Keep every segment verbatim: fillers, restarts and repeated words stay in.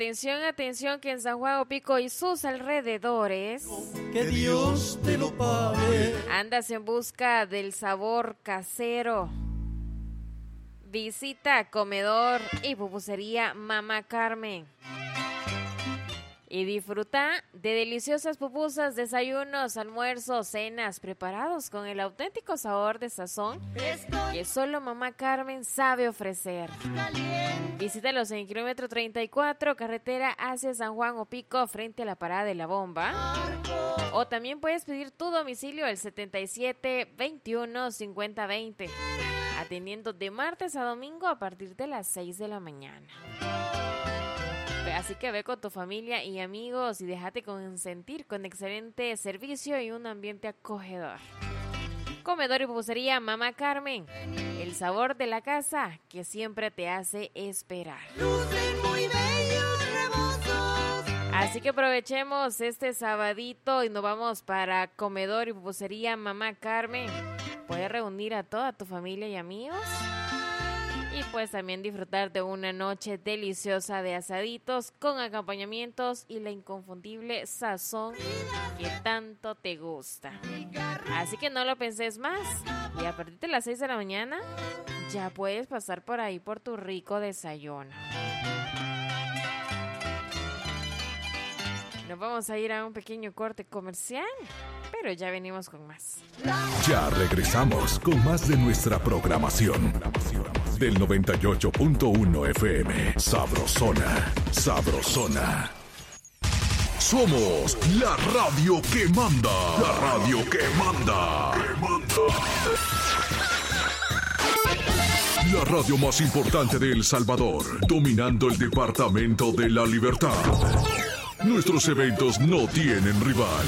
Atención, atención, que en San Juan Opico y sus alrededores, que Dios te lo pague, andas en busca del sabor casero. Visita Comedor y Pupusería Mamá Carmen y disfruta de deliciosas pupusas, desayunos, almuerzos, cenas preparados con el auténtico sabor de sazón que solo Mamá Carmen sabe ofrecer. Visítalos en el kilómetro treinta y cuatro, carretera hacia San Juan Opico, frente a la parada de la bomba. O también puedes pedir tu domicilio al setenta y siete, veintiuno, cincuenta, veinte, atendiendo de martes a domingo a partir de las seis de la mañana. Así que ve con tu familia y amigos y déjate consentir con excelente servicio y un ambiente acogedor. Comedor y pupusería Mamá Carmen, el sabor de la casa que siempre te hace esperar. lucen muy bellos rebosos. Así que aprovechemos este sabadito y nos vamos para Comedor y Pupusería Mamá Carmen. Puedes reunir a toda tu familia y amigos y pues también disfrutar de una noche deliciosa de asaditos con acompañamientos y la inconfundible sazón que tanto te gusta. Así que no lo penses más y a partir de las seis de la mañana ya puedes pasar por ahí por tu rico desayuno. Nos vamos a ir a un pequeño corte comercial, pero ya venimos con más. Ya regresamos con más de nuestra programación del noventa y ocho punto uno F M. Sabrosona, sabrosona. Somos la radio que manda. La radio que manda. Que manda. La radio más importante de El Salvador, dominando el departamento de La Libertad. Nuestros eventos no tienen rival.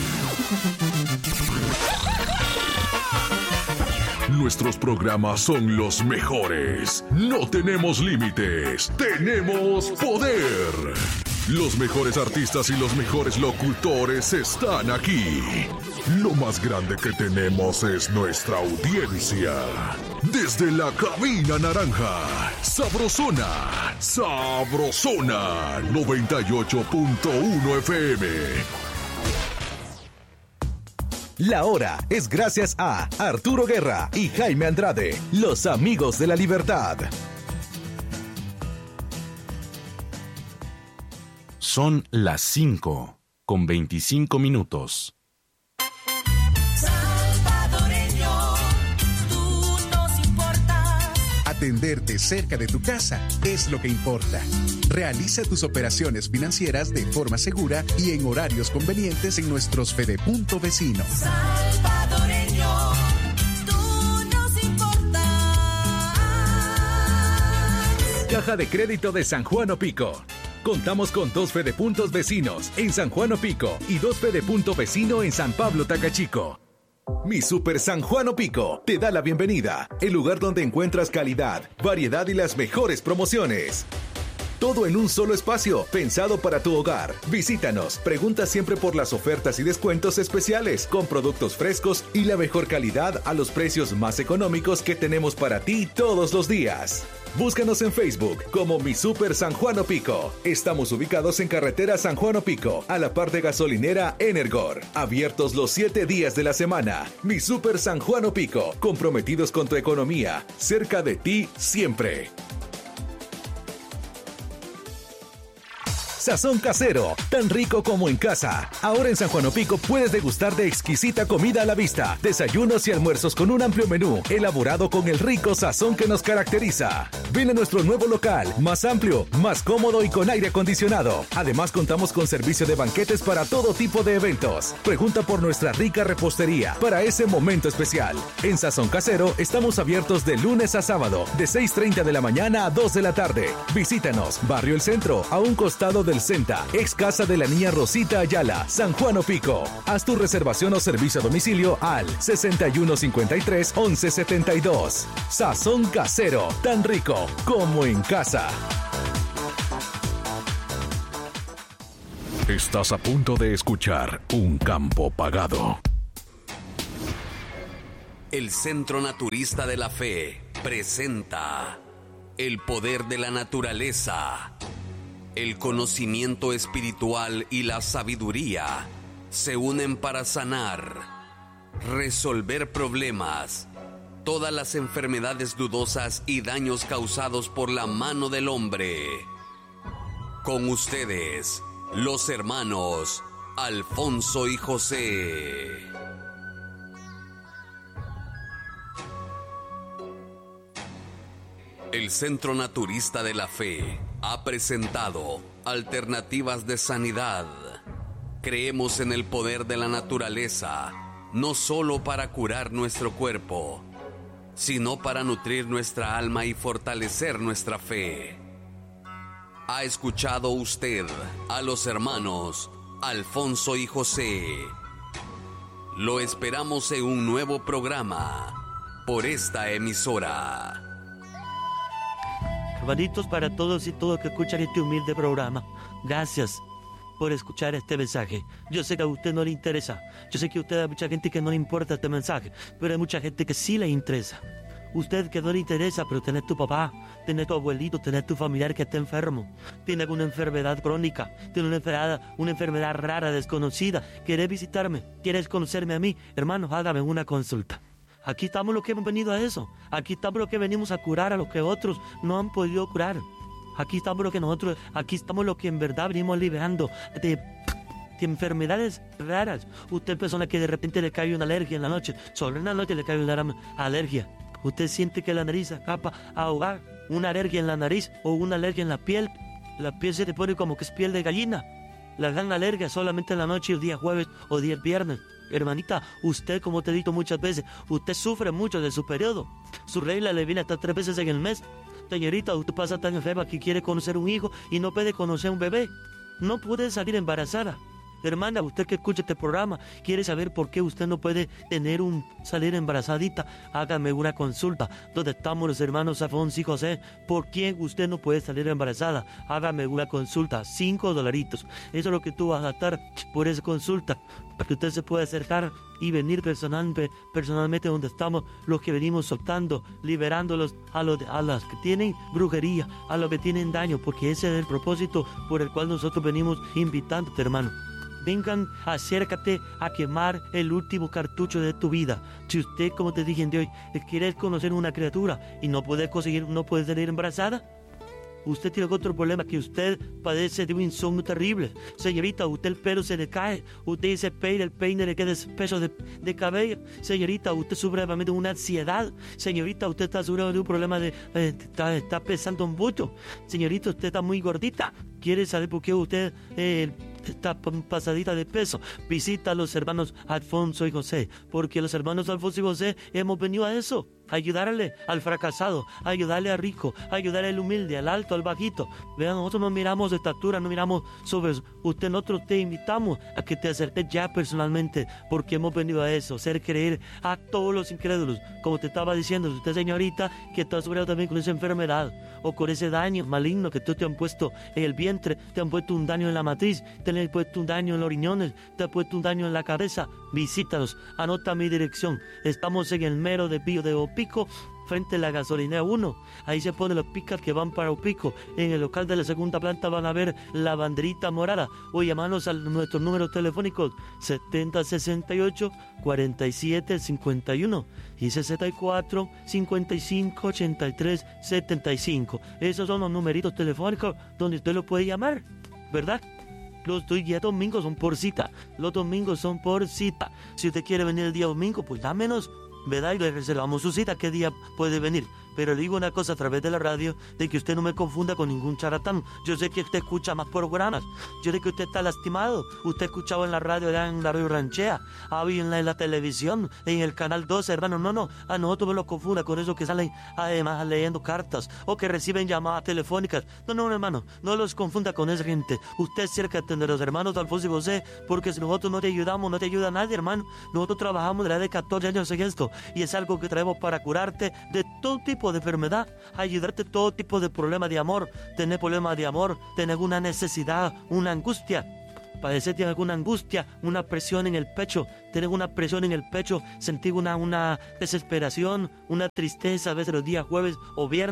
Nuestros programas son los mejores. No tenemos límites. Tenemos poder. Los mejores artistas y los mejores locutores están aquí. Lo más grande que tenemos es nuestra audiencia. Desde la cabina naranja, Sabrosona, Sabrosona, noventa y ocho punto uno F M. La hora es gracias a Arturo Guerra y Jaime Andrade, los amigos de la libertad. Son las cinco con veinticinco minutos. Salvadoreño, tú nos importas. Atenderte cerca de tu casa es lo que importa. Realiza tus operaciones financieras de forma segura y en horarios convenientes en nuestros Fedepunto vecinos. Salvadoreño, tú nos importas. Caja de Crédito de San Juan Opico. Contamos con dos Fedepuntos vecinos en San Juan Opico y dos Fedepunto vecino en San Pablo Tacachico. Mi Super San Juan Opico te da la bienvenida, el lugar donde encuentras calidad, variedad y las mejores promociones. Todo en un solo espacio, pensado para tu hogar. Visítanos, pregunta siempre por las ofertas y descuentos especiales, con productos frescos y la mejor calidad a los precios más económicos que tenemos para ti todos los días. Búscanos en Facebook como Mi Super San Juan Opico. Estamos ubicados en carretera San Juan Opico, a la par de gasolinera Energor. Abiertos los siete días de la semana. Mi Super San Juan Opico, comprometidos con tu economía, cerca de ti siempre. Sazón casero, tan rico como en casa. Ahora en San Juan Opico puedes degustar de exquisita comida a la vista, desayunos y almuerzos con un amplio menú, elaborado con el rico sazón que nos caracteriza. Ven a nuestro nuevo local, más amplio, más cómodo y con aire acondicionado. Además contamos con servicio de banquetes para todo tipo de eventos. Pregunta por nuestra rica repostería para ese momento especial. En Sazón Casero estamos abiertos de lunes a sábado, de seis treinta de la mañana a dos de la tarde. Visítanos, Barrio El Centro, a un costado del Centa, ex casa de la niña Rosita Ayala, San Juan Opico. Haz tu reservación o servicio a domicilio al sesenta y uno cincuenta y tres, once setenta y dos. Sazón Casero, tan rico como en casa. Estás a punto de escuchar Un Campo Pagado. El Centro Naturista de la Fe presenta El Poder de la Naturaleza. El conocimiento espiritual y la sabiduría se unen para sanar, resolver problemas, todas las enfermedades dudosas y daños causados por la mano del hombre. Con ustedes, los hermanos Alfonso y José. El Centro Naturista de la Fe ha presentado alternativas de sanidad. Creemos en el poder de la naturaleza, no solo para curar nuestro cuerpo, sino para nutrir nuestra alma y fortalecer nuestra fe. ¿Ha escuchado usted a los hermanos Alfonso y José? Lo esperamos en un nuevo programa por esta emisora. Hermanitos, para todos y todos que escuchan este humilde programa, gracias por escuchar este mensaje. Yo sé que a usted no le interesa, yo sé que a usted hay mucha gente que no le importa este mensaje, pero hay mucha gente que sí le interesa. Usted que no le interesa, pero tenés tu papá, tenés tu abuelito, tenés tu familiar que está enfermo, tiene alguna enfermedad crónica, tiene una enfermedad, una enfermedad rara, desconocida, ¿querés visitarme? ¿Quieres conocerme a mí? Hermano, hágame una consulta. Aquí estamos los que hemos venido a eso. Aquí estamos los que venimos a curar a los que otros no han podido curar. Aquí estamos los que nosotros, aquí estamos los que en verdad venimos liberando de, de enfermedades raras. Usted persona que de repente le cae una alergia en la noche, solo en la noche le cae una alergia. Usted siente que la nariz acaba a ahogar, una alergia en la nariz o una alergia en la piel. La piel se te pone como que es piel de gallina. La gran alergia solamente en la noche, el día jueves o día viernes. Hermanita, usted, como te he dicho muchas veces, usted sufre mucho de su periodo. Su regla le viene hasta tres veces en el mes. Señorita, usted pasa tan enferma que quiere conocer un hijo y no puede conocer un bebé. No puede salir embarazada. Hermana, usted que escucha este programa, quiere saber por qué usted no puede tener un salir embarazadita, hágame una consulta. ¿Dónde estamos los hermanos Alfonso y José? ¿Por qué usted no puede salir embarazada? Hágame una consulta, cinco dolaritos. Eso es lo que tú vas a gastar por esa consulta, para que usted se pueda acercar y venir personalmente, personalmente donde estamos los que venimos soltando, liberándolos a, los, a las que tienen brujería, a los que tienen daño, porque ese es el propósito por el cual nosotros venimos invitándote, hermano. Vengan, acércate a quemar el último cartucho de tu vida. Si usted, como te dije de hoy, quiere conocer una criatura y no puede conseguir, no puede salir embarazada, usted tiene otro problema, que usted padece de un insomnio terrible. Señorita, usted el pelo se le cae, usted se peina, el peine le queda espeso de, de cabello. Señorita, usted sufre de una ansiedad. Señorita, usted está sufriendo de un problema de... Eh, está, está pesando mucho. Señorita, usted está muy gordita. ¿Quiere saber por qué usted... Eh, está pasadita de peso? Visita a los hermanos Alfonso y José, porque los hermanos Alfonso y José hemos venido a eso, a ayudarle al fracasado, a ayudarle al rico, a ayudarle al humilde, al alto, al bajito. Vean, nosotros no miramos de estatura, no miramos sobre usted, nosotros te invitamos a que te acerques ya personalmente, porque hemos venido a eso, hacer creer a todos los incrédulos. Como te estaba diciendo, usted, señorita, que está sufriendo también con esa enfermedad o con ese daño maligno que tú te han puesto en el vientre, te han puesto un daño en la matriz, te han puesto un daño en los riñones, te han puesto un daño en la cabeza, visítanos, anota mi dirección. Estamos en el mero de Pío de Opico, frente a la gasolinera uno. Ahí se ponen los picas que van para Opico. En el local de la segunda planta van a ver la banderita morada, o llamarnos a nuestros números telefónicos setenta sesenta y ocho cuarenta y siete cincuenta y uno y sesenta y cuatro cincuenta y cinco ochenta y tres setenta y cinco. Esos son los numeritos telefónicos donde usted lo puede llamar, ¿verdad? Los días domingos son por cita. Los domingos son por cita. Si usted quiere venir el día domingo, pues dámenos, ¿verdad? Y le reservamos su cita, qué día puede venir. Pero le digo una cosa a través de la radio, de que usted no me confunda con ningún charlatán. Yo sé que usted escucha más programas, yo sé que usted está lastimado. Usted ha escuchado en la radio, en la radio ranchea, ha visto en la, en la televisión, en el canal doce, hermano. No, no, a nosotros me lo confunda con eso que salen además leyendo cartas o que reciben llamadas telefónicas. No, no, hermano, no los confunda con esa gente. Usted acércate de los hermanos Alfonso y José, porque si nosotros no te ayudamos, no te ayuda nadie, hermano. Nosotros trabajamos desde catorce años en esto, y es algo que traemos para curarte de todo tipo de enfermedad, ayudarte todo tipo de problemas de amor. Tener problemas de amor, tener una necesidad, una angustia, padecer de alguna angustia, una presión en el pecho, tener una presión en el pecho, sentir una, una desesperación, una tristeza a veces los días jueves o viernes.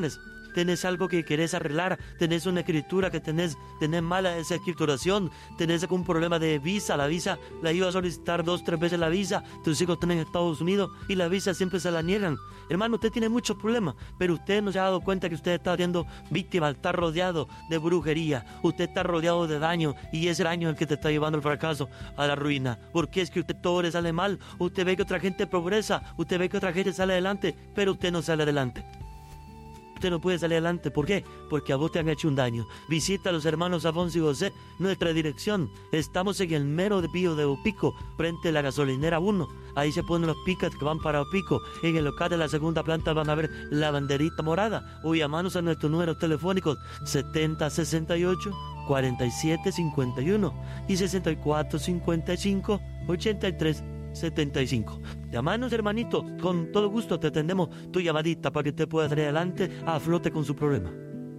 tenés algo que querés arreglar, tenés una escritura que tenés, tenés mala esa escrituración, tenés algún problema de visa, la visa la iba a solicitar dos, tres veces la visa, tus hijos están en Estados Unidos y la visa siempre se la niegan. Hermano, usted tiene muchos problemas, pero usted no se ha dado cuenta que usted está siendo víctima, está rodeado de brujería, usted está rodeado de daño y ese daño es el que te está llevando al fracaso, a la ruina. Porque es que usted todo le sale mal, usted ve que otra gente progresa, usted ve que otra gente sale adelante, pero usted no sale adelante. Usted no puede salir adelante. ¿Por qué? Porque a vos te han hecho un daño. Visita a los hermanos Afonso y José, nuestra dirección. Estamos en el mero de Pío de Opico, frente a la gasolinera uno. Ahí se ponen los pickups que van para Opico. En el local de la segunda planta van a ver la banderita morada. O llamanos a nuestros números telefónicos setenta sesenta y ocho cuarenta y siete cincuenta y uno y sesenta y cuatro cincuenta y cinco ochenta y tres setenta y cinco. Llamanos, hermanito, con todo gusto te atendemos tu llamadita para que usted pueda salir adelante a flote con su problema.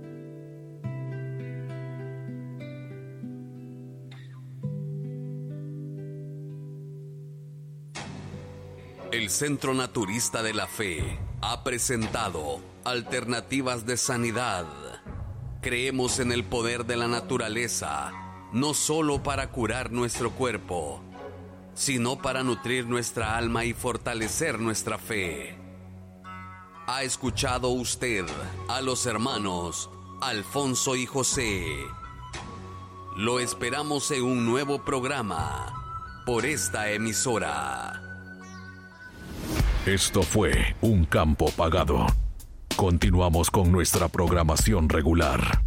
El Centro Naturista de la Fe ha presentado Alternativas de Sanidad. Creemos en el poder de la naturaleza, no solo para curar nuestro cuerpo, sino para nutrir nuestra alma y fortalecer nuestra fe. ¿Ha escuchado usted a los hermanos Alfonso y José? Lo esperamos en un nuevo programa por esta emisora. Esto fue Un Campo Pagado. Continuamos con nuestra programación regular.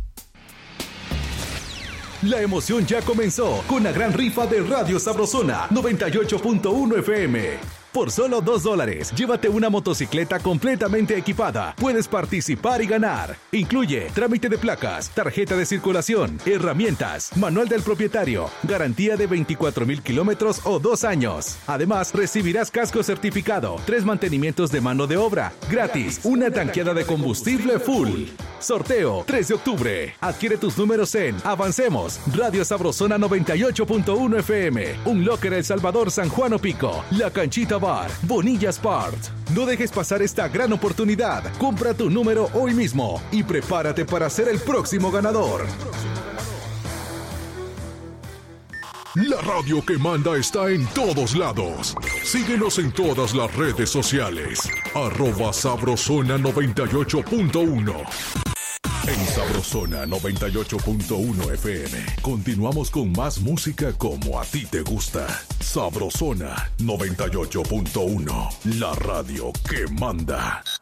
La emoción ya comenzó con la gran rifa de Radio Sabrosona noventa y ocho punto uno F M. Por solo dos dólares, llévate una motocicleta completamente equipada. Puedes participar y ganar. Incluye trámite de placas, tarjeta de circulación, herramientas, manual del propietario, garantía de veinticuatro mil kilómetros o dos años. Además, recibirás casco certificado, tres mantenimientos de mano de obra, gratis, una tanqueada de combustible full. Sorteo tres de octubre. Adquiere tus números en Avancemos, Radio Sabrosona noventa y ocho punto uno F M, Un Locker El Salvador, San Juan Opico, La Canchita Bar, Bonilla Sport. No dejes pasar esta gran oportunidad. Compra tu número hoy mismo y prepárate para ser el próximo ganador. La radio que manda está en todos lados. Síguenos en todas las redes sociales. Arroba Sabrosona noventa y ocho punto uno. En Sabrosona noventa y ocho punto uno F M. Continuamos con más música como a ti te gusta. Sabrosona noventa y ocho punto uno. La radio que manda.